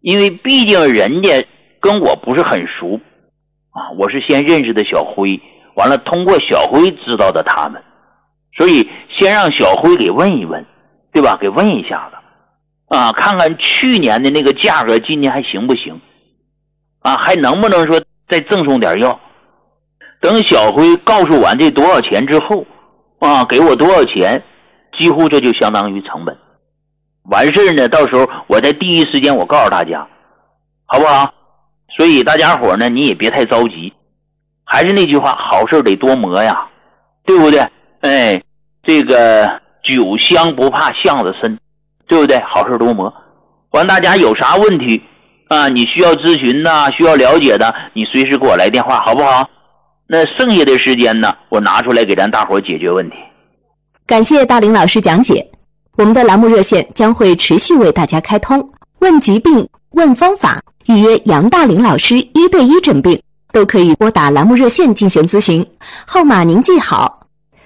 因为毕竟人家跟我不是很熟啊，我是先认识的小辉，完了通过小辉知道的他们，所以先让小辉给问一问，对吧？给问一下子啊，看看去年的那个价格今年还行不行啊，还能不能说再赠送点药。等小辉告诉完这多少钱之后啊，给我多少钱，几乎这就相当于成本。完事呢，到时候我在第一时间我告诉大家，好不好？所以大家伙呢，你也别太着急，还是那句话，好事得多磨呀，对不对？哎，这个酒香不怕巷子深，对不对？好事多磨。完，大家有啥问题啊，你需要咨询呐，需要了解的，你随时给我来电话，好不好？那剩下的时间呢，我拿出来给咱大伙解决问题。 感谢大林老师讲解，我们的栏目热线将会持续为大家开通，问疾病、问方法，预约杨大林老师1对1诊病，都可以拨打栏目热线进行咨询。号码您记好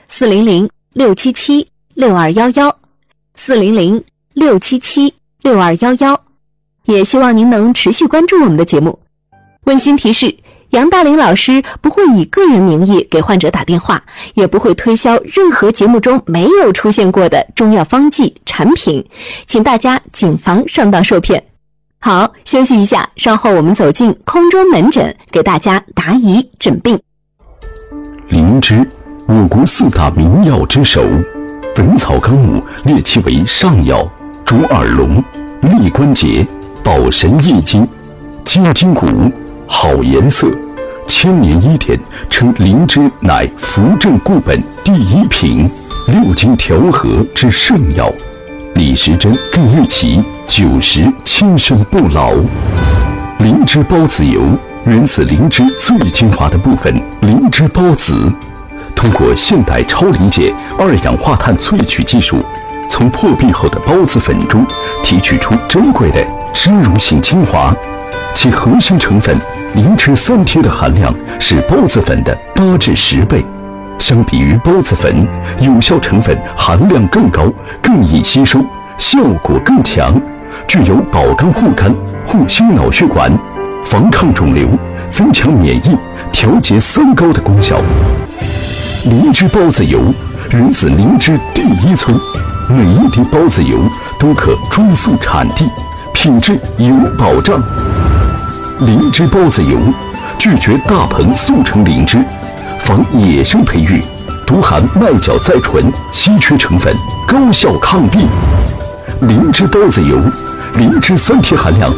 ，400-677-6211，400-677-6211。也希望您能持续关注我们的节目。温馨提示，杨大林老师不会以个人名义给患者打电话，也不会推销任何节目中没有出现过的中药方剂产品，请大家谨防上当受骗。好，休息一下，稍后我们走进空中门诊，给大家答疑诊病。 灵芝，我国4大名药之首，《本草纲目》列其为上药，主耳聋、利关节、保神益精、精筋骨，好颜色，千年医典称灵芝乃扶正固本第1品，6经调和之圣药。李时珍更誉其90轻身不老。灵芝孢子油源自灵芝最精华的部分灵芝孢子，通过现代超临界2氧化碳萃取技术，从破壁后的孢子粉中提取出珍贵的脂溶性精华，其核心成分灵芝3萜的含量是孢子粉的8至10倍，相比于孢子粉，有效成分含量更高，更易吸收，效果更强，具有保肝护肝、护心脑血管、防抗肿瘤、增强免疫、调节三高的功效。灵芝孢子油源自灵芝第1村，每一滴孢子油都可追溯产地，品质有保障。灵芝孢子油拒绝大棚速成灵芝，防野生培育，独含麦角甾醇稀缺成分，高效抗病。灵芝孢子油，灵芝3萜含量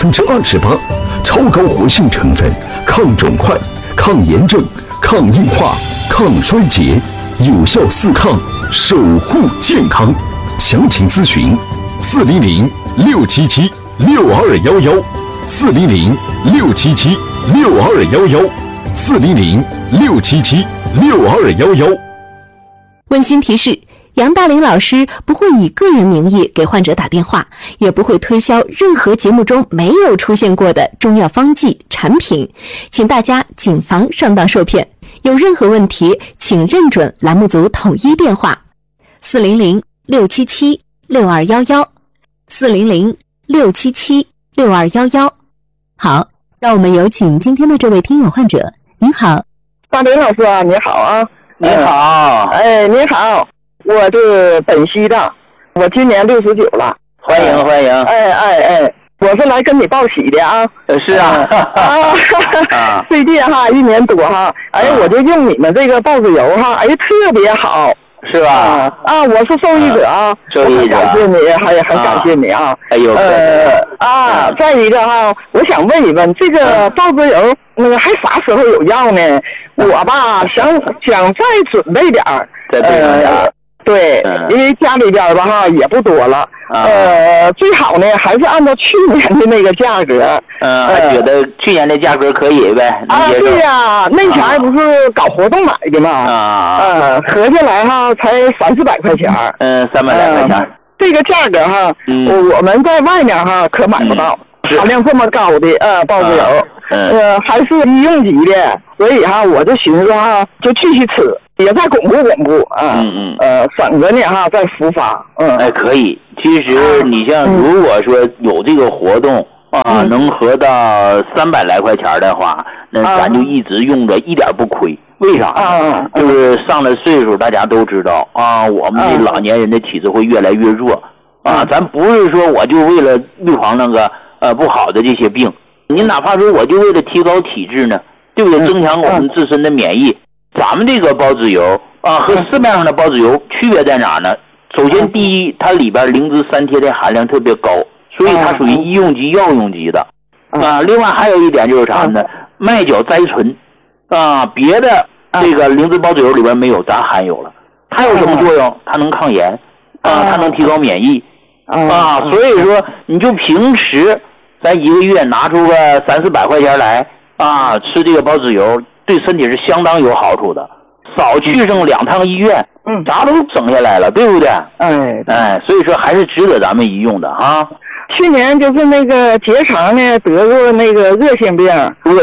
28%，超高活性成分，抗肿块、抗炎症、抗硬化、抗衰竭，有效4抗，守护健康。详情咨询400-677-6211，400-677-6211，400-677-6211。 温馨提示，杨大林老师不会以个人名义给患者打电话，也不会推销任何节目中没有出现过的中药方剂产品，请大家谨防上当受骗。有任何问题，请认准栏目组统一电话：400-677-6211，400-677-6211。好，让我们有请今天的这位听友患者。您好， 大林老师啊，你好啊。 你好。 你好，我是本溪的，我今年69了。 欢迎欢迎。 我是来跟你报喜的啊。 是啊。 最近1年多我就用你们这个孢子油特别好。 是吧？ 我是受益者啊， 受益者， 感谢你，很感谢你啊。再一个我想问一问，这个孢子油那个还啥时候有药呢？我吧想再准备点儿，对，因为家里边也不多了，最好呢还是按照去年的那个价格。 觉得去年的价格可以呗？ 对呀，那前还不是搞活动买的嘛？合下来才300-400块钱。 300来块钱。 这个价格我们在外面可买不到，含量这么高的孢子油，还是医用级的，所以我就寻思就继续吃。也再巩固巩固省着呢再复发。 可以。其实你像如果说有这个活动能合到300来块钱的话，那咱就一直用着，一点不亏。为啥呢？就是上了岁数，大家都知道啊，我们这老年人的体质会越来越弱啊。咱不是说我就为了预防那个不好的这些病，你哪怕说我就为了提高体质呢，对不对？增强我们自身的免疫。咱们这个孢子油啊，和市面上的孢子油区别在哪呢？首先，第一，它里边磷脂三萜的含量特别高，所以它属于医用级、药用级的啊。另外还有一点就是啥呢？麦角甾醇啊，别的这个磷脂孢子油里边没有，咱含有了。它有什么作用？它能抗炎啊，它能提高免疫啊。所以说，你就平时咱一个月拿出个300-400块钱来啊，吃这个孢子油，对身体是相当有好处的。少去上2趟医院，啥都省下来了，对不对？所以说还是值得咱们一用的啊。 去年就是那个结肠呢得过那个恶性病，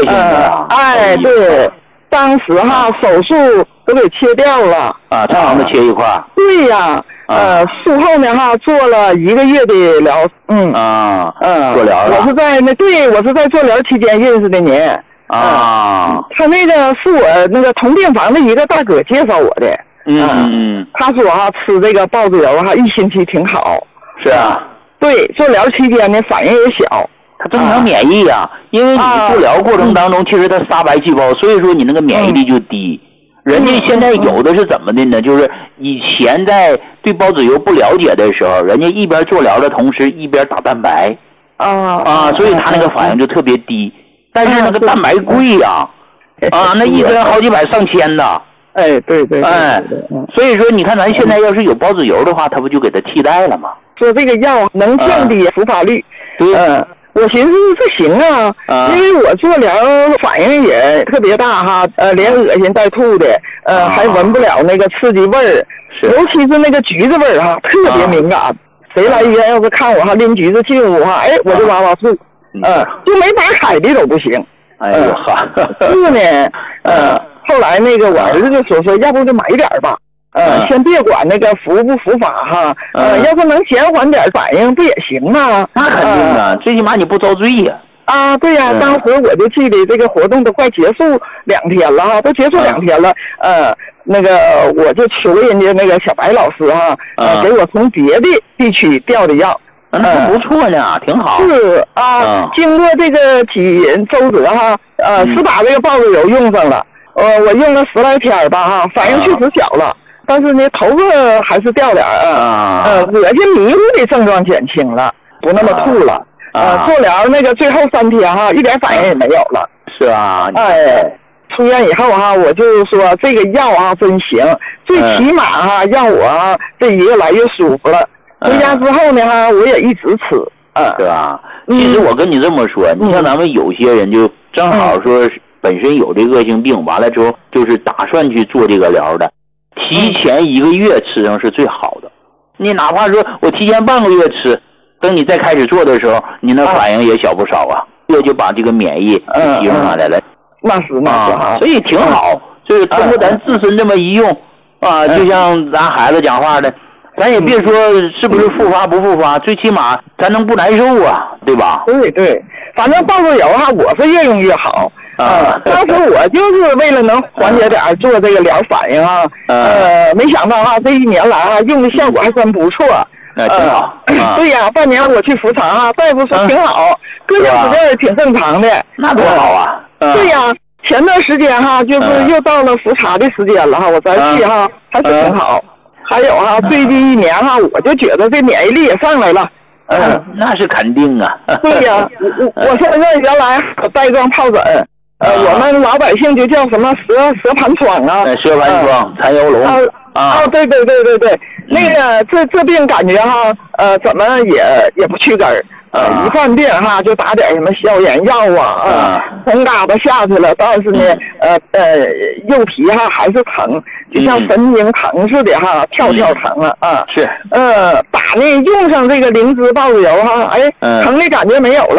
对，当时手术都给切掉了啊，肠子切一块。 对呀，术后呢做了1个月的疗， 做疗了。 我是在做疗期间认识的您。他那个是我那个同病房的一个大哥介绍我的。他说吃这个孢子油1星期挺好。 是啊。 对，做疗期间呢反应也小。 它增强免疫啊，因为你做疗过程当中，其实它杀白细胞，所以说你那个免疫力就低。人家现在有的是怎么的呢？就是以前在对孢子油不了解的时候，人家一边做疗的同时一边打蛋白。所以他那个反应就特别低。但是那个蛋白贵呀，那一针好几百上千的。 对。 所以说你看咱现在要是有孢子油的话，它不就给它替代了吗？ 说这个药能降低复发率。我寻思这行啊，因为我做疗反应也特别大连恶心带吐的，还闻不了那个刺激味儿，尤其是那个橘子味儿特别敏感。谁来医院要是看我拎橘子进屋我就哇哇吐。就没打开的都不行。是呢。后来那个我儿子就说要不就买点吧。先别管那个服不服法要是能减缓点反应不也行吗？ 那肯定的，最起码你不遭罪呀。 对呀，当时我就记得这个活动都快结束2天了都结束2天了。那个我就求人家那个小白老师给我从别的地区调的药。 那不错呢，挺好。 是经过这个几周折是把这个孢子油用上了。我用了10来天吧反应确实小了。但是呢，头发还是掉点恶心迷糊的症状减轻了，不那么吐了。做疗那个最后3天一点反应也没有了。 是啊。 出院以后我就说这个药真行，最起码让我这1个来月舒服了。回家之后呢我也一直吃。 是吧？其实我跟你这么说，你像咱们有些人就正好说本身有这恶性病，完了之后就是打算去做这个疗的。提前1个月吃上是最好的。你哪怕说我提前半个月吃，等你再开始做的时候，你那反应也小不少这就把这个免疫提升上来了。 那是所以挺好。就是通过咱自身这么一用就像咱孩子讲话的，咱也别说是不是复发不复发，最起码咱能不难受对吧？ 对，反正孢子油我是越用越好。当时我就是为了能缓解点做这个疗反应没想到这1年来用的效果还真不错。 挺好。 对呀，半年我去复查大夫说挺好，各项指标也挺正常的。 那多好对呀，前段时间就是又到了复查的时间了我再去还是挺好。还有最近1年我就觉得这免疫力也上来了。 那是肯定对呀，我现在原来带状疱疹。我们老百姓就叫什么蛇盘疮蛇盘疮、蚕腰龙对，那个这病感觉怎么也不去根儿。一犯病就打点什么消炎药红疙瘩下去了，但是呢肉皮还是疼，就像神经疼似的跳疼了是。 打用上这个灵芝孢子油疼的感觉没有了。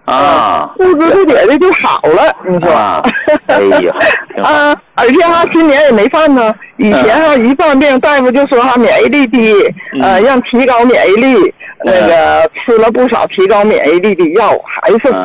不知不觉的就好了，你说？ 哎呀， 而且今年也没犯呢。以前一犯病，大夫就说免疫力低，让提高免疫力，那个吃了不少提高免疫力的药，还是